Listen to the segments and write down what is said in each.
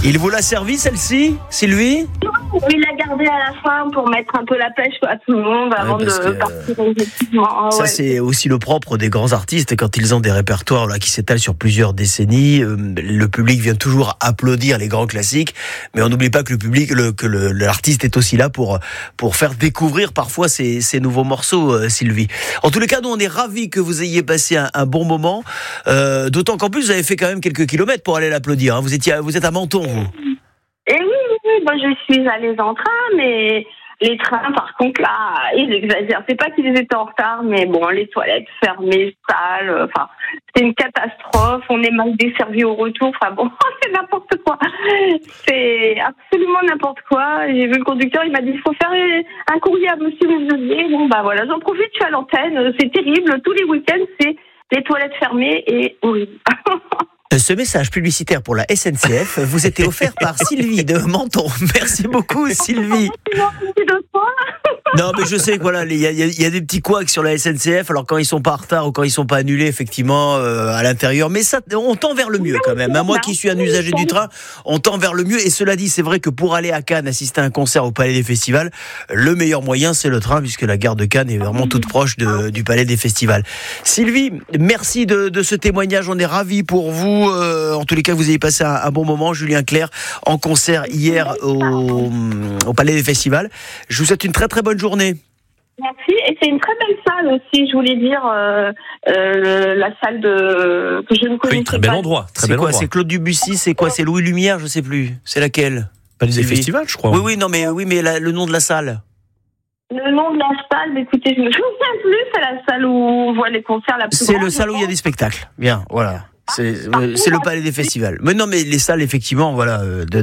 Il vous l'a servi celle-ci, Sylvie ? Il l'a gardé à la fin pour mettre un peu la pêche à tout le monde avant de partir effectivement. Ça, c'est aussi le propre des grands artistes. Quand ils ont des répertoires qui s'étalent sur plusieurs décennies, le public vient toujours applaudir les grands classiques, mais on n'oublie pas que l'artiste est aussi là pour faire découvrir parfois ces nouveaux morceaux, Sylvie. En tous les cas, nous, on est ravis que vous ayez passé un bon moment, d'autant qu'en plus, vous avez fait quand même quelques kilomètres pour aller l'applaudir. Vous êtes à Menton, vous. Et oui. Moi, je suis allée en train, mais les trains, par contre, là, ils exagèrent. C'est pas qu'ils étaient en retard, mais bon, les toilettes fermées, sales, enfin, c'est une catastrophe. On est mal desservi au retour. Enfin bon, c'est n'importe quoi. C'est absolument n'importe quoi. J'ai vu le conducteur, il m'a dit, il faut faire un courrier à monsieur Meuselier. Bon, bah voilà, j'en profite, je suis à l'antenne. C'est terrible. Tous les week-ends, c'est les toilettes fermées et horrible. Ce message publicitaire pour la SNCF vous était offert par Sylvie de Menton. Merci beaucoup, Sylvie. Non, mais je sais que voilà, il y a des petits couacs sur la SNCF. Alors quand ils sont pas en retard ou quand ils sont pas annulés, effectivement, à l'intérieur. Mais ça, on tend vers le mieux quand même. Moi qui suis un usager du train, on tend vers le mieux. Et cela dit, c'est vrai que pour aller à Cannes assister à un concert au Palais des Festivals, le meilleur moyen c'est le train, puisque la gare de Cannes est vraiment toute proche du Palais des Festivals. Sylvie, merci de ce témoignage. On est ravis pour vous. En tous les cas, vous avez passé un bon moment. Julien Clerc en concert hier au Palais des Festivals. Je vous souhaite une très très bonne journée. Merci, et c'est une très belle salle aussi, je voulais dire, la salle que je ne connaissais pas. Oui, très bel endroit. C'est quoi ? C'est Claude Debussy, c'est quoi ? C'est Louis Lumière, je sais plus. C'est laquelle ? Palais des Festivals, je crois. Oui, mais le nom de la salle. Le nom de la salle, écoutez, je me souviens plus, c'est la salle où on voit les concerts la plus grande. C'est le salle où il y a des spectacles. Bien, voilà. C'est le Palais des Festivals. Mais non, mais les salles, effectivement, voilà,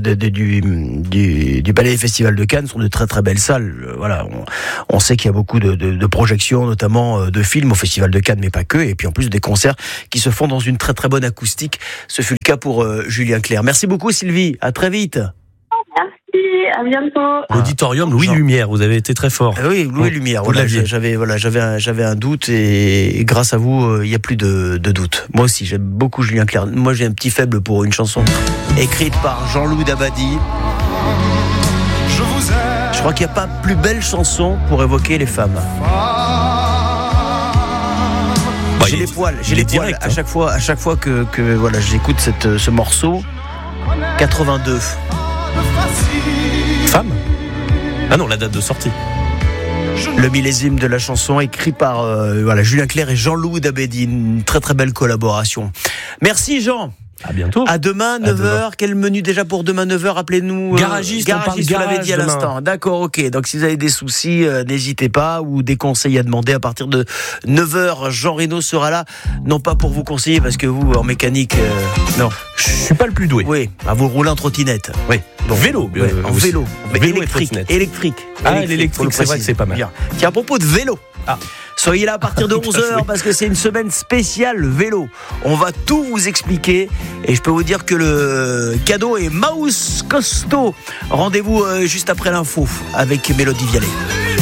du Palais des Festivals de Cannes sont de très très belles salles. Voilà, on sait qu'il y a beaucoup de projections, notamment de films au Festival de Cannes, mais pas que. Et puis en plus des concerts qui se font dans une très très bonne acoustique. Ce fut le cas pour Julien Clerc. Merci beaucoup, Sylvie. À très vite. Merci, à bientôt. L'auditorium Louis Lumière, vous avez été très fort. Oui, Louis Lumière. Voilà, j'avais un doute et grâce à vous, il n'y a plus de doute. Moi aussi, j'aime beaucoup Julien Clerc. Moi, j'ai un petit faible pour une chanson écrite par Jean-Loup Dabadi. Je crois qu'il n'y a pas plus belle chanson pour évoquer les femmes. J'ai les poils. Direct, à chaque fois que voilà, j'écoute ce morceau. 82. Femme ? Ah non, la date de sortie. Le millésime de la chanson écrit par Julien Clerc et Jean-Loup Dabadi. Une très très belle collaboration. Merci Jean. À bientôt. À demain, 9h. Quel menu déjà pour demain, 9h? Appelez-nous. Garagiste, vous l'avez dit à demain. l'instant. D'accord, ok. Donc si vous avez des soucis, n'hésitez pas, ou des conseils à demander à partir de 9h. Jean Reno sera là, non pas pour vous conseiller, parce que vous, en mécanique, non. Je suis pas le plus doué. Oui, vous roulez en trottinette. Oui. Bon, vélo. En vélo. Électrique. Électrique, c'est vrai que c'est pas mal. Bien. Tiens, à propos de vélo. Soyez là à partir de 11h parce que c'est une semaine spéciale vélo. On va tout vous expliquer et je peux vous dire que le cadeau est Mouse Costaud. Rendez-vous juste après l'info avec Mélodie Vialet.